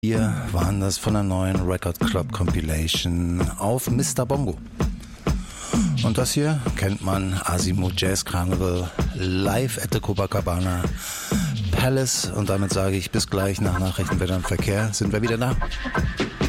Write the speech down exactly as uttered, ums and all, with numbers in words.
Hier waren das von der neuen Record Club Compilation auf Mister Bongo. Und das hier kennt man, Azimuth Jazz Carnival, live at the Copacabana Palace. Und damit sage ich bis gleich, nach Nachrichten, Wetter und Verkehr sind wir wieder da.